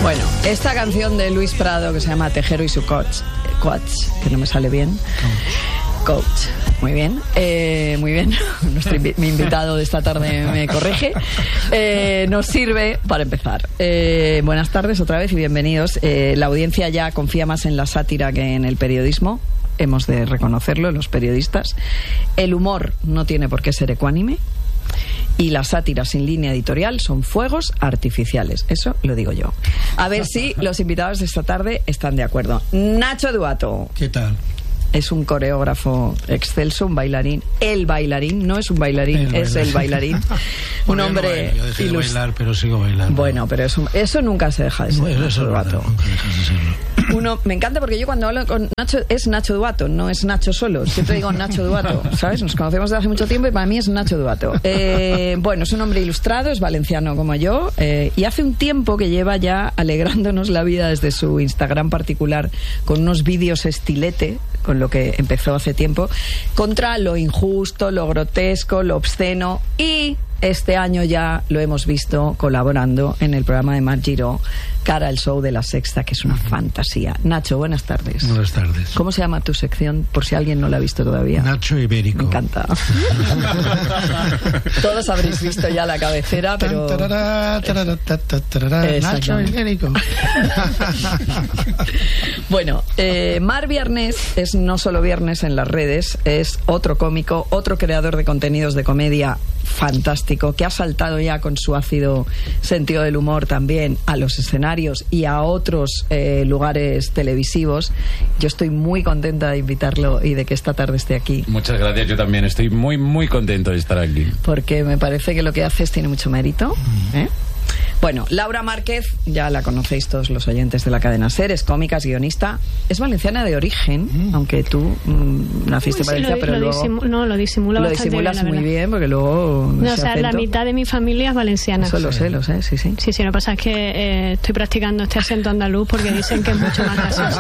Bueno, esta canción de Luis Prado que se llama Tejero y su coach, que no me sale bien. Coach. Muy bien, muy bien. Mi invitado de esta tarde me corrige. Nos sirve para empezar. Buenas tardes otra vez y bienvenidos. La audiencia ya confía más en la sátira que en el periodismo. Hemos de reconocerlo, los periodistas. El humor no tiene por qué ser ecuánime. Y las sátiras sin línea editorial son fuegos artificiales. Eso lo digo yo. A ver si los invitados de esta tarde están de acuerdo. Nacho Duato. ¿Qué tal? Es un coreógrafo excelso, un bailarín. El bailarín, no es un bailarín, el bailarín. Un hombre yo dejé de bailar, pero sigo bailando. Bueno, pero eso nunca se deja de ser. Bueno, eso Duato. Nunca dejas de serlo. Me encanta porque yo cuando hablo con Nacho es Nacho Duato, no es Nacho solo. Siempre digo Nacho Duato, ¿sabes? Nos conocemos desde hace mucho tiempo y para mí es Nacho Duato. Bueno, es un hombre ilustrado, es valenciano como yo, y hace un tiempo que lleva ya alegrándonos la vida desde su Instagram particular con unos vídeos estilete, con lo que empezó hace tiempo, contra lo injusto, lo grotesco, lo obsceno, y este año ya lo hemos visto colaborando en el programa de Mar Giró, Cara al Show de La Sexta, que es una fantasía. Nacho, buenas tardes. Buenas tardes. ¿Cómo se llama tu sección, por si alguien no la ha visto todavía? Nacho Ibérico. Me encanta. Todos habréis visto ya la cabecera, pero... Nacho Ibérico. Bueno, Mar Viernes es no solo viernes en las redes, es otro cómico, otro creador de contenidos de comedia fantástico, que ha saltado ya con su ácido sentido del humor también a los escenarios y a otros lugares televisivos. Yo estoy muy contenta de invitarlo y de que esta tarde esté aquí. Muchas gracias, yo también estoy muy, muy contento de estar aquí. Porque me parece que lo que haces tiene mucho mérito, ¿eh? Bueno, Laura Márquez, ya la conocéis todos los oyentes de la cadena SER, es cómica, es guionista, es valenciana de origen, aunque tú naciste en Valencia, pero luego... lo disimula lo bastante disimulas bien, muy bien, porque luego... No, o sea, la mitad de mi familia es valenciana. Eso lo sé, sí. Sí, lo que pasa es que estoy practicando este acento andaluz porque dicen que es mucho más gracioso.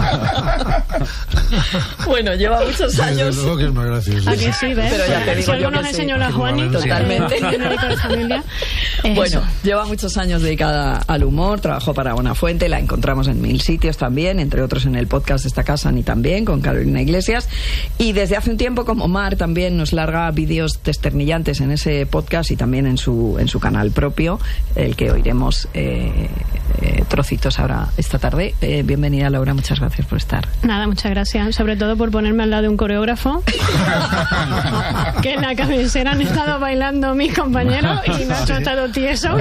Bueno, lleva muchos años... Desde luego que es más gracioso. ¿A que sí, ves? Pero ya te digo si algo yo nos que enseñó sí. la Juani, Totalmente. de familia, bueno, eso. lleva muchos años dedicada al humor, trabajó para Buenafuente, la encontramos en 1000 sitios también, entre otros en el podcast de esta casa, ni también, con Carolina Iglesias, y desde hace un tiempo, como Mar también nos larga vídeos desternillantes en ese podcast y también en su canal propio, el que oiremos trocitos ahora esta tarde. Bienvenida, Laura, muchas gracias por estar. Nada, muchas gracias, sobre todo por ponerme al lado de un coreógrafo que en la cabecera han estado bailando mis compañeros y Nacho ha estado tieso.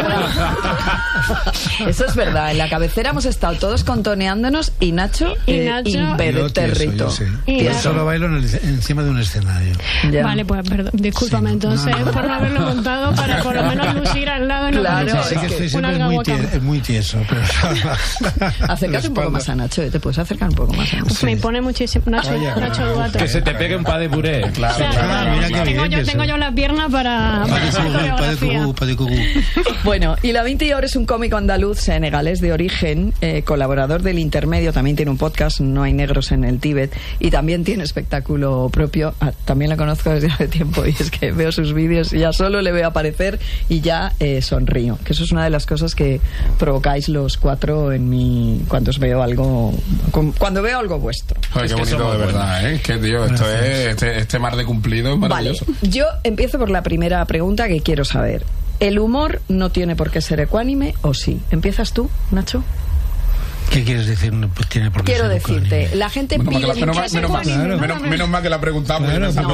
Eso es verdad, en la cabecera hemos estado todos contoneándonos y Nacho impertérrito. Yo solo bailo encima de un escenario. Ya. Vale, pues perdón, discúlpame entonces por no haberlo montado para por lo menos lucir al lado. Claro, sí que estoy siempre muy tieso. Pero... Acércate un poco más a Nacho, ¿te puedes acercar un poco más a Nacho? Sí. Me pone muchísimo Nacho Duato. Que se te pegue un pa de puré. Claro. Tengo yo las piernas para coreografía. Bueno, y la Vinti ahora es un cómico andaluz senegalés de origen, colaborador del Intermedio, también tiene un podcast, No hay negros en el Tíbet, y también tiene espectáculo propio. También la conozco desde hace tiempo y es que veo sus vídeos y ya solo le veo aparecer y ya sonrío, que eso es una de las cosas que provocáis los cuatro en mí cuando os veo algo, cuando veo algo vuestro. Joder, qué bonito, de verdad, ¿eh? Que tío, esto es este mar de cumplidos maravilloso. Vale, yo empiezo por la primera pregunta que quiero saber. ¿El humor no tiene por qué ser ecuánime o sí? ¿Empiezas tú, Nacho? ¿Qué quieres decir? No tiene por qué Quiero ser decirte, ecuánime. la gente pide... Menos mal que la preguntamos.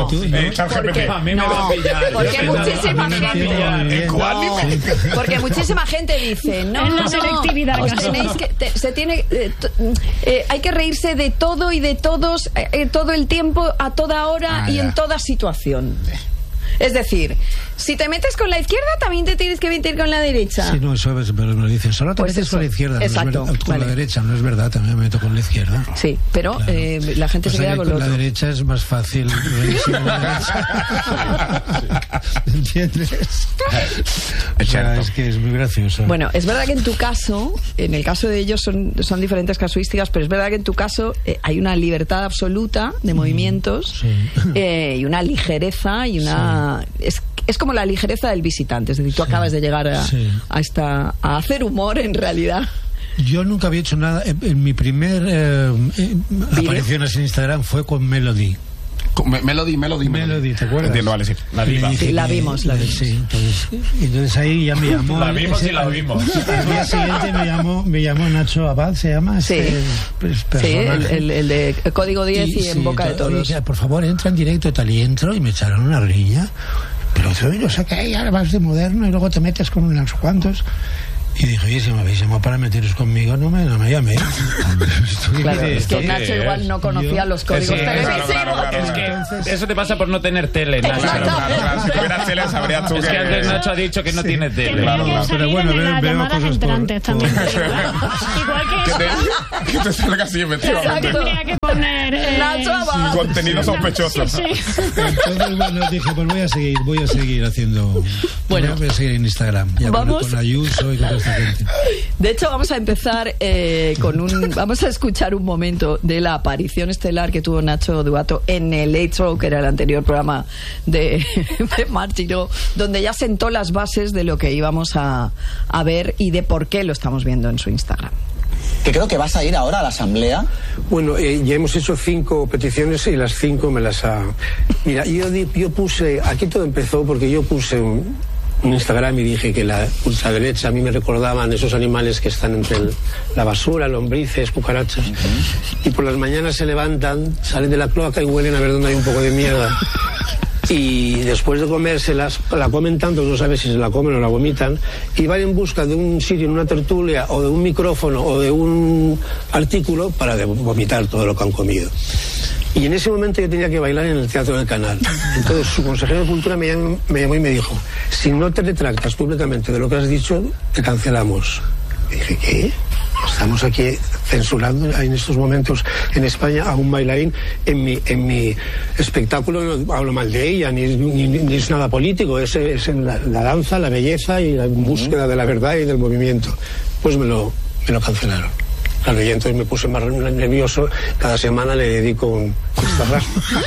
Porque muchísima gente dice, no, selectividad, os tenéis que, hay que reírse de todo y de todos todo el tiempo, a toda hora y en toda situación. Es decir, si te metes con la izquierda, también te tienes que meter con la derecha. Sí, no, eso es, pero me lo dicen. Solo te metes con la izquierda, exacto, no es con la derecha, no es verdad, también me meto con la izquierda. Sí, pero claro. La gente se queda con lo otro. La derecha es más fácil. ¿Entiendes? Es que es muy gracioso. Bueno, es verdad que en tu caso, en el caso de ellos son diferentes casuísticas, pero es verdad que en tu caso hay una libertad absoluta de movimientos y una ligereza y una... es como la ligereza del visitante. Es decir, tú acabas de llegar a hacer humor en realidad. Yo nunca había hecho nada. En mi primer aparición en Instagram fue con Melody. Melody, ¿te acuerdas? Entiendo, vale, sí. La diva. Sí, la vimos. Sí, entonces ahí ya me llamó. La vimos y la vimos. Al día siguiente me llamó Nacho Abad, se llama. Sí, el de Código 10 y en boca de todos. Dije, por favor, entra en directo, tal, y entro y me echaron una riña. Pero yo no sé qué, ahora vas de moderno y luego te metes con unos cuantos. Y dije, oye, si me habéis llamado para meteros conmigo, no me llaméis. Claro, es que Nacho igual no conocía los códigos televisivos. Claro. Es que eso te pasa por no tener tele, Nacho. Claro. Si tuvieras tele sabrías tú es que antes Nacho ha dicho que no tiene tele. Pero bueno, veo llamadas entrantes también. Igual que que te salga así, efectivamente. tendría que poner Nacho Abad. Contenido sospechoso. Sí. Entonces, bueno, dije, pues voy a seguir haciendo. Bueno, voy a seguir en Instagram. Ya con Ayuso y con esta gente. De hecho, vamos a empezar vamos a escuchar un momento de la aparición estelar que tuvo Nacho Duato en el Late Show, que era el anterior programa de Mar Giró, donde ya sentó las bases de lo que íbamos a ver y de por qué lo estamos viendo en su Instagram. Que creo que vas a ir ahora a la asamblea. Bueno, ya hemos hecho 5 peticiones y las 5 me las ha... Mira, yo puse... Aquí todo empezó porque yo puse un Instagram y dije que la ultraderecha a mí me recordaban esos animales que están entre la basura, lombrices, cucarachas. Y por las mañanas se levantan, salen de la cloaca y huelen a ver dónde hay un poco de mierda. Y después de comérselas, la comen tanto, no sabes si se la comen o la vomitan, y van en busca de un sitio, en una tertulia, o de un micrófono, o de un artículo para vomitar todo lo que han comido. Y en ese momento yo tenía que bailar en el Teatro del Canal. Entonces su consejero de Cultura me llamó y me dijo, si no te retractas públicamente de lo que has dicho, te cancelamos. Y dije, ¿qué? Estamos aquí censurando en estos momentos en España a un bailarín. En mi espectáculo no hablo mal de ella, ni es nada político, es en la danza, la belleza y la búsqueda de la verdad y del movimiento. Pues me lo cancelaron. Claro, y entonces me puse más nervioso. Cada semana le dedico un Instagram.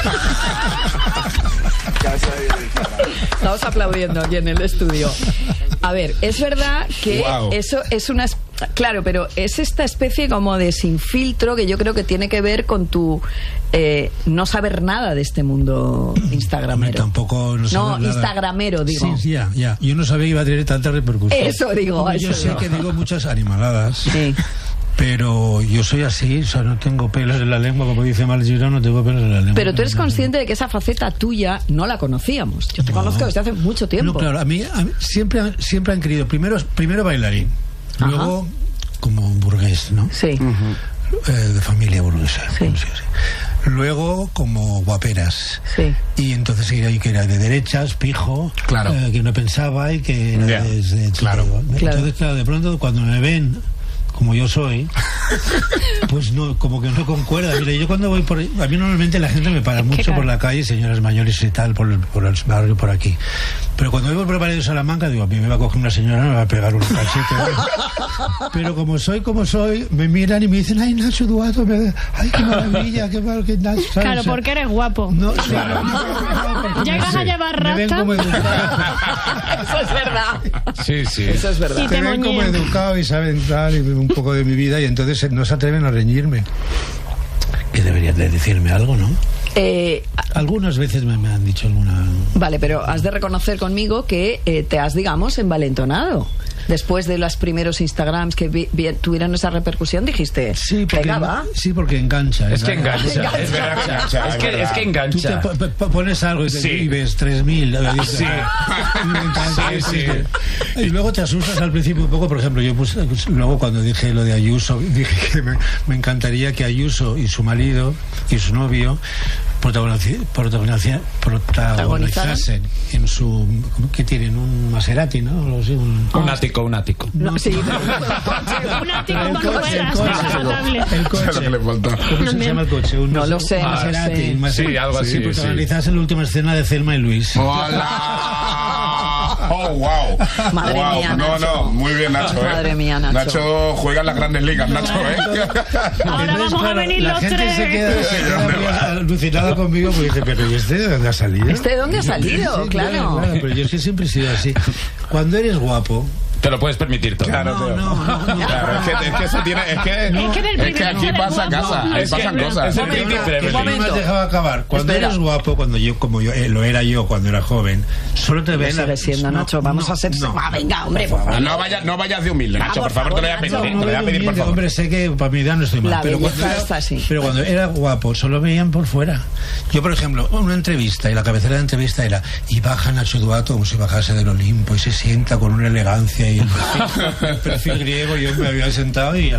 Estamos aplaudiendo aquí en el estudio. A ver, es verdad que eso es una... Claro, pero es esta especie como de sin filtro que yo creo que tiene que ver con tu no saber nada de este mundo instagramero. Tampoco no nada. Instagramero, digo. Sí, ya. Yo no sabía que iba a tener tanta repercusión. Eso digo. Yo sé que digo muchas animaladas. Sí. Pero yo soy así, o sea, no tengo pelos en la lengua, como dice Mar Giró, no tengo pelos en la lengua. Pero tú eres consciente de que esa faceta tuya no la conocíamos. Yo te conozco desde hace mucho tiempo. No, claro, a mí siempre han querido, primero bailarín, luego como burgués, ¿no? Sí. De familia burguesa. Sí. Luego como guaperas. Sí. Y entonces ahí que era de derechas, pijo, claro. Que no pensaba y que era claro. Entonces, claro, de pronto cuando me ven como yo soy, pues no, como que no concuerda. Mira, yo cuando voy a mí normalmente la gente me para mucho por la calle, señoras mayores y tal, por el barrio por aquí. Pero cuando voy por el barrio de Salamanca, digo, a mí me va a coger una señora, me va a pegar un cachete. Pero como soy, me miran y me dicen, ay, Nacho Duato, ay, qué maravilla, qué mal que Nacho. ¿sabes? Claro, porque eres guapo. No, claro. Ya vas a llevar rasta. Me ven como educado. Eso es verdad. Sí. Eso es verdad. Y te ven como educado y saben tal, y un poco de mi vida, y entonces no se atreven a reñirme. Que deberían de decirme algo, ¿no? Algunas veces me han dicho alguna... Vale, pero has de reconocer conmigo que te has, digamos, envalentonado. Después de los primeros Instagrams que tuvieron esa repercusión, dijiste, sí, porque, venga, va. Sí, porque engancha. Es que engancha. Es que engancha. Tú te pones algo y ves 3.000. Sí. Sí. Y luego te asustas al principio un poco. Por ejemplo, yo luego cuando dije lo de Ayuso, dije que me encantaría que Ayuso y su marido y su novio protagonizasen en su... ¿Qué tienen? Un Maserati, ¿no? Un ático. No, sí, un ático el coche. ¿Cómo se llama el coche? No lo sé. Maserati. Sí, algo así. Protagonizasen la última escena de Thelma y Luis. ¡Hola! Oh, wow. Madre mía, Nacho. No, muy bien, Nacho. Madre mía, Nacho. Nacho juega en las grandes ligas, Nacho, Ahora vamos a venir la los gente tres. se queda muy alucinada conmigo porque dice, pero ¿y este de dónde ha salido? ¿Este de dónde ha salido? Sí, Claro. pero yo es que siempre he sido así. Cuando eres guapo... Te lo puedes permitir todo. Claro, claro, es que eso tiene... Es que aquí pasa casa, ahí pasan cosas. Es el Que no me has dejado acabar. Cuando eres guapo, como yo lo era yo cuando era joven, solo te ven... Sigue siendo, Nacho, vamos a ser... venga, hombre, por favor. No vayas de humilde, Nacho, por favor, te lo voy a pedir. Te lo voy a pedir, por favor. Hombre, sé que para mi edad no estoy mal. Pero cuando era guapo, solo veían por fuera. Yo, por ejemplo, una entrevista, y la cabecera de la entrevista era, y baja Nacho Duato como si bajase del Olimpo, y se sienta con una elegancia y el perfil griego, yo me había sentado y ya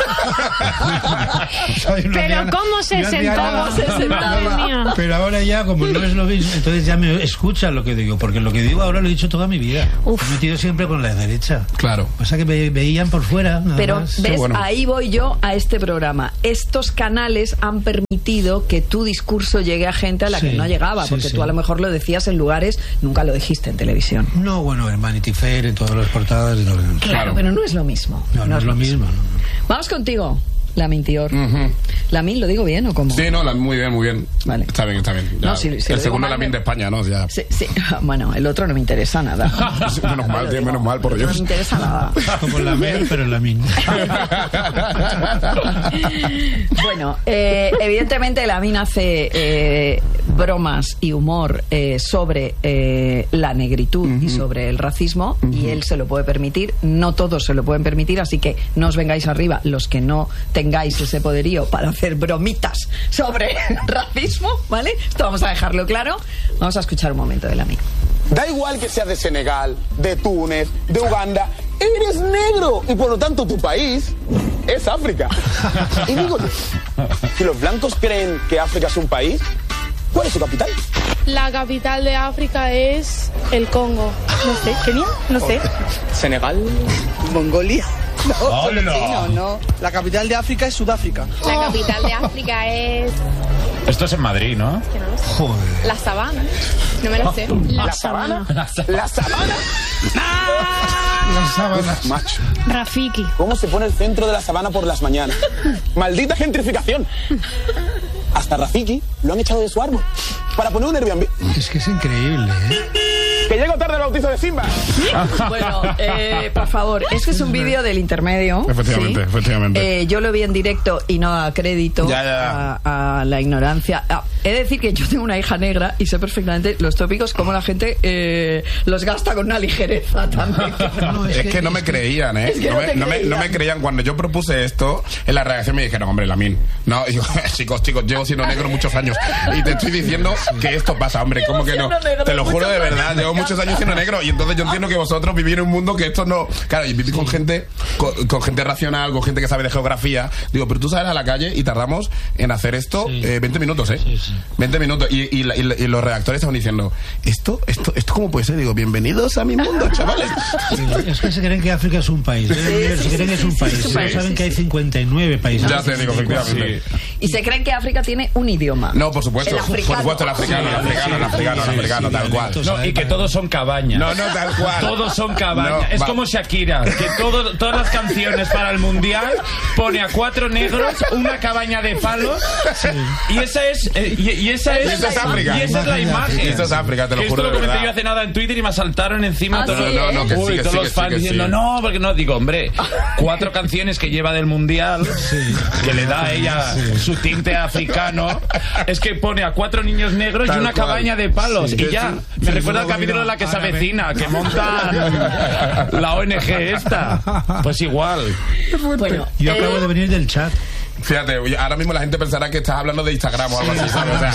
está. Pero ¿cómo se sentaba? Pero ahora ya, como no es lo mismo, entonces ya me escuchan lo que digo, porque lo que digo ahora lo he dicho toda mi vida. Me he metido siempre con la derecha. Claro. O sea que me veían por fuera. Pero más. ves, Sí, bueno. ahí voy yo a este programa. Estos canales han permitido que tu discurso llegue a gente a la que no llegaba, porque tú a lo mejor lo decías en lugares, nunca lo dijiste en televisión. No, bueno, en Vanity Fair, en todas las portadas. Claro, pero no es lo mismo. No es lo mismo. No. Vamos contigo, Lamin Tior. ¿Lamin lo digo bien o cómo? Sí, no, muy bien, muy bien. Vale. Está bien. Ya. No, si el segundo Lamin de España, ¿no? Ya. Sí. Bueno, el otro no me interesa nada. Menos mal, tío, menos mal, por Dios. No me interesa nada. Como Lamin, pero Lamin. Bueno, evidentemente Lamin hace bromas y humor sobre la negritud y sobre el racismo, y él se lo puede permitir. No todos se lo pueden permitir, así que no os vengáis arriba los que no tengáis ese poderío para hacer bromitas sobre racismo, ¿vale? Esto vamos a dejarlo claro. Vamos a escuchar un momento de Lamin. Da igual que seas de Senegal, de Túnez, de Uganda, eres negro y por lo tanto tu país es África. Y digo, si los blancos creen que África es un país, ¿cuál es su capital? La capital de África es el Congo. No sé, ¿Kenia? No sé. Senegal, Mongolia. ¡Hola! Solo chino, no. La capital de África es Sudáfrica. La capital de África es... Esto es en Madrid, ¿no? que no lo sé. Joder. La Sabana. No me lo sé. ¿La sabana? ¿La sabana? Las sábanas. Macho. Rafiki. ¿Cómo se pone el centro de la sabana por las mañanas? ¡Maldita gentrificación! Hasta Rafiki lo han echado de su árbol para poner un Airbnb. Es que es increíble, Que llego tarde al bautizo de Simba. Bueno, por favor, este es un vídeo del intermedio. Efectivamente, ¿sí? efectivamente. Yo lo vi en directo y no da crédito Ya. A la ignorancia. He de decir que yo tengo una hija negra y sé perfectamente los tópicos, cómo la gente los gasta con una ligereza también. Es que no me creían, ¿eh? Es que no me creían. Cuando yo propuse esto, en la redacción me dijeron, hombre, Lamin. No, y yo, chicos, llevo siendo negro muchos años. Y te estoy diciendo que esto pasa, hombre. ¿Cómo que no? Te lo juro de verdad. Llevo muchos años siendo negro. Y entonces yo entiendo que vosotros vivís en un mundo que esto no. Claro, y vivís con gente, con gente racional, con gente que sabe de geografía. Digo, pero tú sales a la calle y tardamos en hacer esto 20 minutos, ¿eh? Sí. 20 minutos. Y los redactores estaban diciendo, ¿esto cómo puede ser? Digo, bienvenidos a mi mundo, chavales. Es que se creen que África es un país. Se creen que es un país. No saben que hay 59 países. Ya te digo, efectivamente. Y se creen que África tiene un idioma. No, por supuesto. El africano. Por supuesto, el africano, tal cual. No, y que todos son cabañas. No, tal cual. Todos son cabañas. No, es va. como Shakira, que todas las canciones para el mundial pone a 4 negros, una cabaña de palos. Y esa es. Y esa es África. Y esa es la imagen. Esto es África, te lo Que juro esto de lo comenté verdad. yo hace nada en Twitter y me saltaron encima todos que sí, que todos sí, los que fans sí, que diciendo sí. no, porque no. Digo, hombre, 4 canciones que lleva del mundial, que le da a ella su tinte africano, es que pone a 4 niños negros Tal y una cual. cabaña de palos. Sí, Y ya, sí. me recuerda al capítulo de La que se avecina, que monta la ONG esta. Pues igual. Bueno, Yo acabo de venir del chat. Fíjate, ahora mismo la gente pensará que estás hablando de Instagram o algo así, ¿sabes? O sea,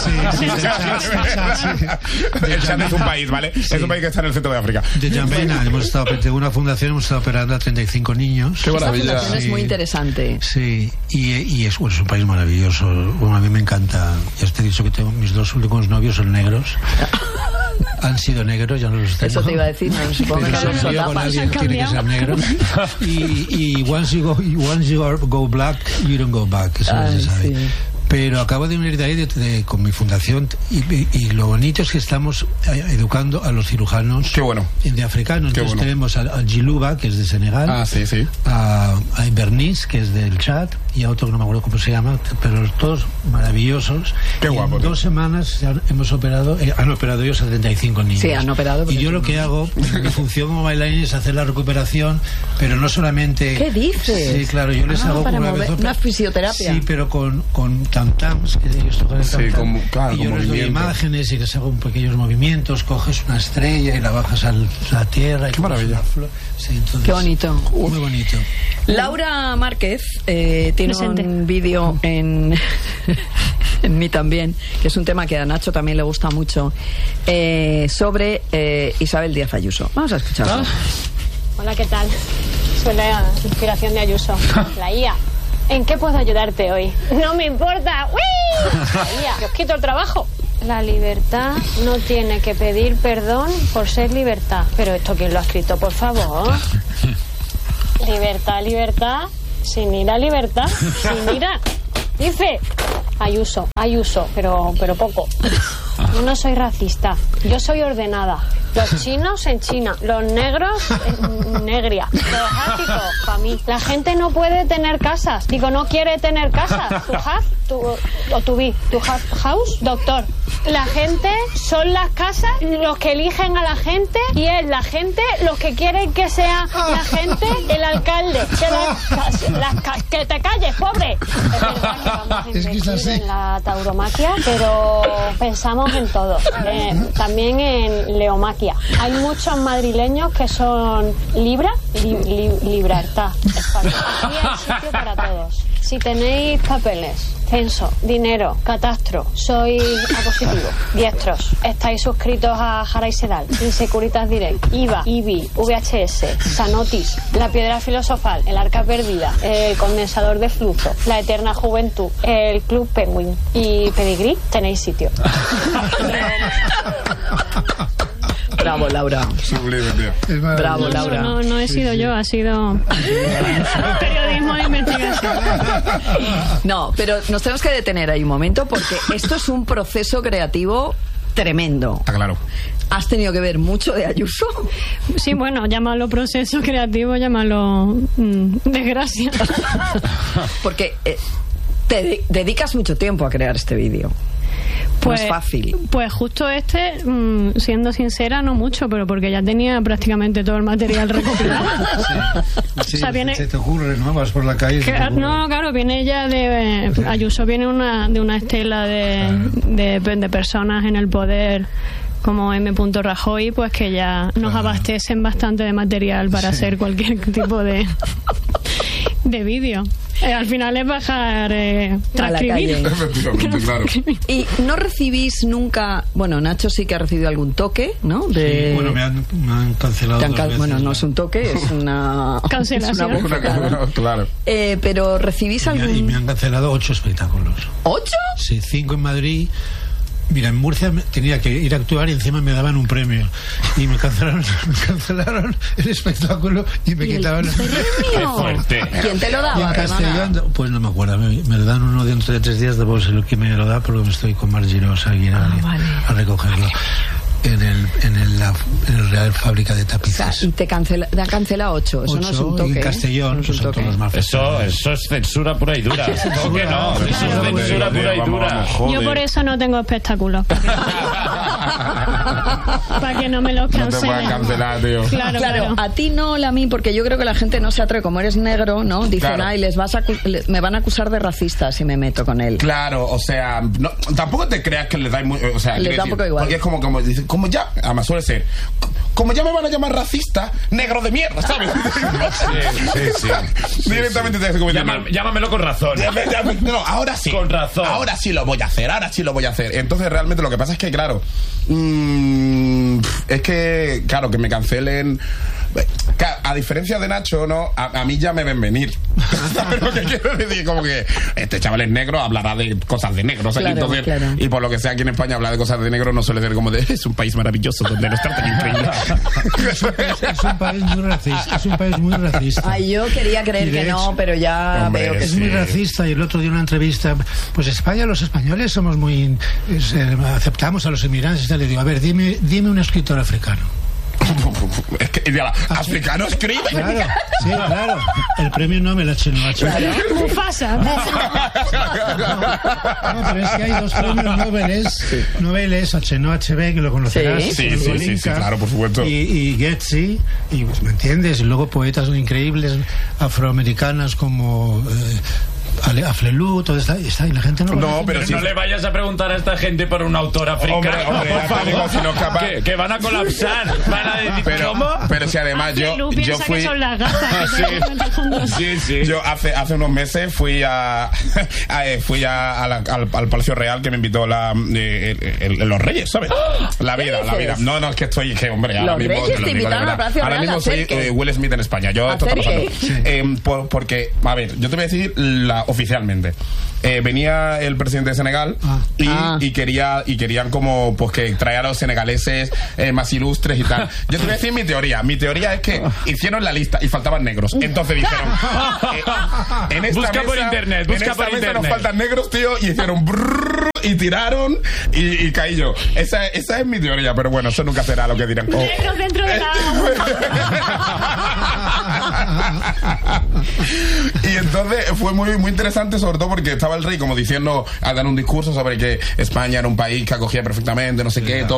el chat es un país, ¿vale? Es un país que está en el centro de África. De Jambena, tengo una fundación, hemos estado operando a 35 niños. Qué esta maravilla. fundación es muy interesante. Sí, y es un país maravilloso. Bueno, a mí me encanta. Ya te he dicho que mis 2 últimos novios son negros. Han sido negros, ya no los tengo. Eso te iba a decir, no supongo que Pero no si los yo con solapas. alguien tiene que ser negro. Y once you go black, you don't go back. Eso Ay, se sabe. sí. Pero acabo de venir de ahí con mi fundación y lo bonito es que estamos educando a los cirujanos de africanos. Entonces tenemos a Giluba, que es de Senegal, a Bernice, que es del Chad, y a otro que no me acuerdo cómo se llama, pero todos maravillosos. Qué guapo. En 2 semanas hemos operado, han operado ellos a 35 niños. Sí, han operado. Y yo lo que hago, mi función como bailarín es hacer la recuperación, pero no solamente... ¿Qué dices? Sí, claro, yo les hago una fisioterapia. Sí, pero con tam-tams, que ellos tocan el tam-tam. Y yo les doy imágenes y les hago pequeños movimientos, coges una estrella y la bajas a la tierra. Y qué maravilla. Sí, entonces, qué bonito. Muy bonito. Laura Márquez tiene un vídeo en mí también, que es un tema que a Nacho también le gusta mucho, sobre Isabel Díaz Ayuso. Vamos a escucharlo. Hola, ¿qué tal? Soy la inspiración de Ayuso, la IA. ¿En qué puedo ayudarte hoy? No me importa. ¡Uy! La IA, que os quito el trabajo. La libertad no tiene que pedir perdón por ser libertad. Pero esto, ¿quién lo ha escrito, por favor? Libertad, libertad, sin ir a libertad, sin ir a... Dice Ayuso, pero poco. Yo no soy racista, yo soy ordenada. Los chinos en China, los negros en negria, los asiáticos para mí. La gente no puede tener casas, digo, no quiere tener casas. Tu house, doctor. La gente son las casas los que eligen a la gente y es la gente los que quieren que sea la gente el alcalde. Que te calles, pobre. Es verdad que vamos a invertir en la tauromaquia, pero pensamos en todo. También en leomaquia. Hay muchos madrileños que son libertad. Aquí hay sitio para todos. Si tenéis papeles, censo, dinero, catastro, sois A positivo, diestros, estáis suscritos a Jara y Sedal, Insecuritas Direct, IVA, IBI, VHS, Sanotis, La Piedra Filosofal, El Arca Perdida, el Condensador de Flujo, La Eterna Juventud, el Club Penguin y Pedigrí, tenéis sitio. Bravo, Laura. Sublime, tío. Bravo, Laura. No he sido yo, ha sido periodismo de investigación. No, pero nos tenemos que detener ahí un momento porque esto es un proceso creativo tremendo. Está claro. ¿Has tenido que ver mucho de Ayuso? Sí, bueno, llámalo proceso creativo, llámalo desgracia. Porque te dedicas mucho tiempo a crear este vídeo. Pues, no es fácil. Pues justo siendo sincera, no mucho, pero porque ya tenía prácticamente todo el material recopilado. Sí, o sea, viene, se te ocurre, ¿no? Vas por la calle. No, claro, viene ya de... Ayuso viene de una estela de personas en el poder como M. Rajoy, pues que ya nos abastecen bastante de material para hacer cualquier tipo de vídeo. Al final es bajar, transcribir. Efectivamente, claro. ¿Y no recibís nunca... Bueno, Nacho sí que ha recibido algún toque, ¿no? Sí, bueno, me han cancelado dos veces. Bueno, no es un toque, es una... Cancelación. Es una claro. Pero ¿recibís algún...? Y me han cancelado 8 espectáculos. ¿8? Sí, 5 en Madrid... Mira, en Murcia tenía que ir a actuar y encima me daban un premio. Y me cancelaron el espectáculo y me quitaban el premio. ¡Qué fuerte! ¿Quién te lo daba? Y en Castellón, pues no me acuerdo. Me lo dan uno dentro de 3 días, de sé lo que me lo da, porque me estoy con Margiros aquí a recogerlo. En el Real Fábrica de Tapices. O sea, y te han cancelado 8. Eso no es un toque. Y en Castellón, no es un toque. Eso es censura pura y dura. ¿Cómo que no? Eso es censura pura y dura. Yo por eso no tengo espectáculos. Para que no me los cancelen. No te puedan cancelar, tío. Claro, a ti no, a mí, porque yo creo que la gente no se atreve. Como eres negro, ¿no? Dicen, ay, me van a acusar de racista si me meto con él. Claro, o sea, no, tampoco te creas que les da o sea, les da un poco igual. Porque es como dicen, como ya, además suele ser, como ya me van a llamar racista, negro de mierda, ¿sabes? Sí. Directamente te como llámamelo con razón. No, ahora sí. Con razón. Ahora sí lo voy a hacer. Entonces, realmente lo que pasa es que, claro, es que, claro, que me cancelen A diferencia de Nacho, ¿no? A mí ya me ven venir. ¿Sabes lo que quiero decir? Como que este chaval es negro, hablará de cosas de negros. Claro, entonces, claro. Y por lo que sea, aquí en España hablar de cosas de negro no suele ser como de es un país maravilloso donde nos tratan increíble. Es un país muy racista. Es un país muy racista. Ay, yo quería creer que no, pero ya veo que es muy racista. Y el otro día en una entrevista, pues España, los españoles somos muy aceptamos a los inmigrantes. Y le digo, a ver, dime un escritor africano. Es que africano escribe. Claro, sí, claro. El premio Nobel H.No. Mufasa. No, pero es que hay dos premios Nobeles, H.No. HB, que lo conocerás. Sí, claro, por supuesto. Y Getty, y pues, ¿me entiendes? Y luego poetas increíbles afroamericanas como Aflelu, todo está, y la gente no pero no le vayas a preguntar a esta gente por un autor africano. Hombre, por favor, digo, si no capaz... que van a colapsar, van a decir, ¿cómo? Pero si además yo fui... Que son las gafas, sí. Yo hace unos meses fui al Palacio Real, que me invitó los Reyes, ¿sabes? La vida. No, es que estoy, hombre, ahora mismo... Los Reyes te invitaron al Palacio Real. Ahora mismo soy Will Smith en España. Esto está pasando. Porque, a ver, yo te voy a decir oficialmente. Venía el presidente de Senegal y querían como pues que traer a los senegaleses más ilustres y tal. Yo te voy a decir mi teoría. Mi teoría es que hicieron la lista y faltaban negros. Entonces dijeron en esta busca mesa, por internet, busca por internet. Nos faltan negros, tío, y hicieron y tiraron y caí yo. Esa es mi teoría, pero bueno, eso nunca será lo que dirán. Negros dentro de la Y entonces fue muy, muy interesante, sobre todo porque estaba el rey como diciendo, a dar un discurso sobre que España era un país que acogía perfectamente, no sé qué, todo